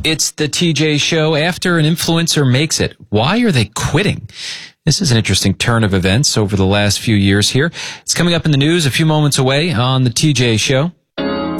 It's the TJ Show. After an influencer makes it, why are they quitting? This is an interesting turn of events over the last few years here. It's coming up in the news a few moments away on the TJ Show.